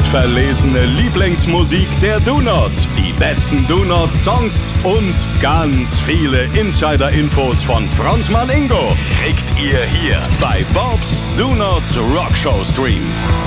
handverlesene Lieblingsmusik der Do-Nots, die besten Do-Not-Songs und ganz viele Insider-Infos von Frontmann Ingo kriegt ihr hier bei Bobs Do-Not Rockshow Stream.